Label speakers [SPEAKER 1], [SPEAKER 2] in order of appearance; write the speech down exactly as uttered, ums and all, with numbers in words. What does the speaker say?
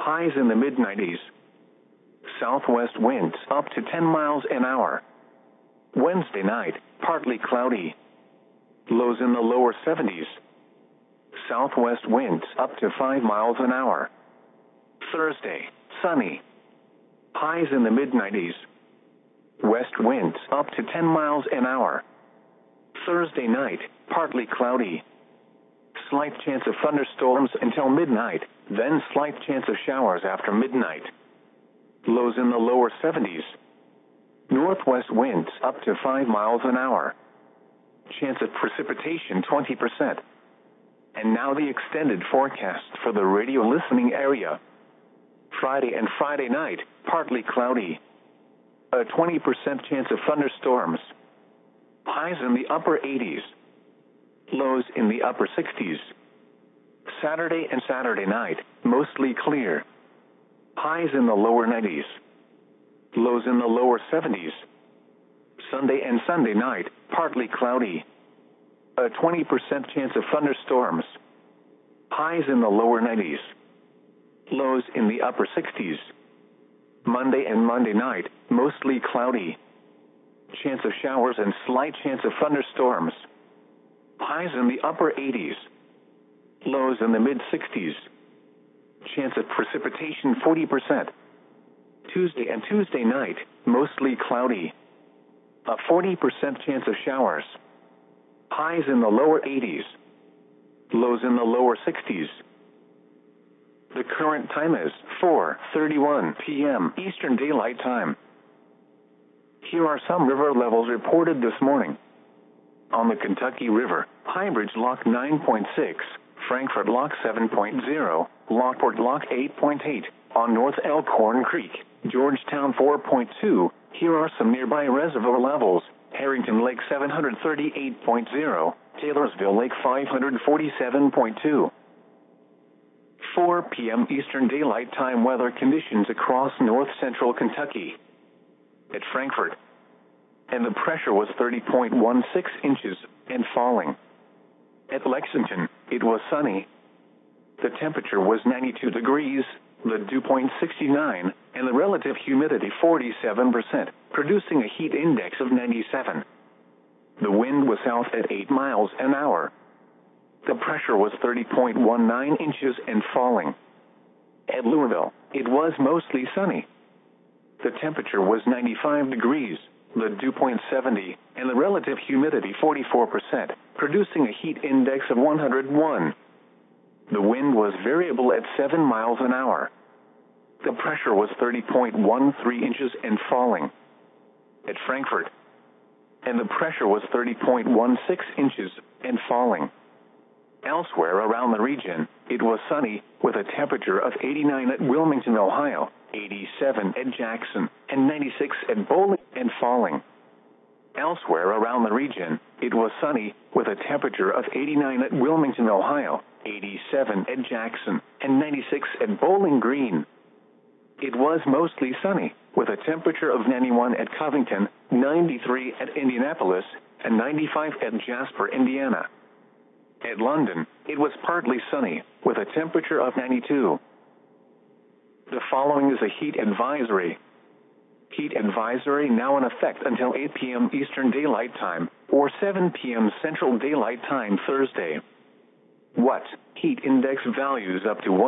[SPEAKER 1] Highs in the mid nineties. Southwest winds up to ten miles an hour. Wednesday night, partly cloudy. Lows in the lower seventies. Southwest winds up to five miles an hour. Thursday, sunny. Highs in the mid nineties. West winds up to ten miles an hour. Thursday night, partly cloudy. Slight chance of thunderstorms until midnight, then slight chance of showers after midnight. Lows in the lower seventies. Northwest winds up to five miles an hour. Chance of precipitation twenty percent. And now the extended forecast for the radio listening area. Friday and Friday night, partly cloudy. A twenty percent chance of thunderstorms. Highs in the upper eighties. Lows in the upper sixties. Saturday and Saturday night, mostly clear. Highs in the lower nineties. Lows in the lower seventies. Sunday and Sunday night, partly cloudy. A twenty percent chance of thunderstorms. Highs in the lower nineties. Lows in the upper sixties. Monday and Monday night, mostly cloudy. Chance of showers and slight chance of thunderstorms. Highs in the upper eighties. Lows in the mid sixties. Chance of precipitation forty percent. Tuesday and Tuesday night, mostly cloudy. A forty percent chance of showers. Highs in the lower eighties. Lows in the lower sixties. The current time is four thirty-one p m Eastern Daylight Time. Here are some river levels reported this morning. On the Kentucky River, Highbridge Lock nine point six, Frankfort Lock seven point zero, Lockport Lock eight point eight, on North Elkhorn Creek, Georgetown four point two. Here are some nearby reservoir levels. Harrington Lake seven hundred thirty-eight point zero, Taylorsville Lake five hundred forty-seven point two. four p m Eastern Daylight Time weather conditions across north central Kentucky. At Frankfort, and the pressure was thirty point one six inches and falling. At Lexington, it was sunny. The temperature was ninety-two degrees, the dew point sixty-nine, and the relative humidity forty-seven percent, producing a heat index of ninety-seven. The wind was south at eight miles an hour. The pressure was thirty point one nine inches and falling. At Louisville, it was mostly sunny. The temperature was ninety-five degrees, the dew point seventy, and the relative humidity forty-four percent, producing a heat index of one hundred one. The wind was variable at seven miles an hour. The pressure was thirty point one three inches and falling. At Frankfort, and the pressure was thirty point one six inches and falling. Elsewhere around the region, it was sunny, with a temperature of eighty-nine at Wilmington, Ohio, eighty-seven at Jackson, and ninety-six at Bowling, and falling. Elsewhere around the region, it was sunny, with a temperature of eighty-nine at Wilmington, Ohio, eighty-seven at Jackson, and ninety-six at Bowling Green. It was mostly sunny, with a temperature of ninety-one at Covington, ninety-three at Indianapolis, and ninety-five at Jasper, Indiana. At London, it was partly sunny, with a temperature of ninety-two. The following is a heat advisory. Heat advisory now in effect until eight p m Eastern Daylight Time, or seven p m Central Daylight Time Thursday. What? Heat index values up to one